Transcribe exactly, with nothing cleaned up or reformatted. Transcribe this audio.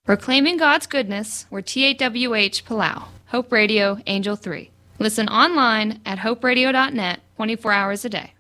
Proclaiming God's goodness, we're T A W H Palau, Hope Radio, Angel three. Listen online at hope radio dot net twenty-four hours a day.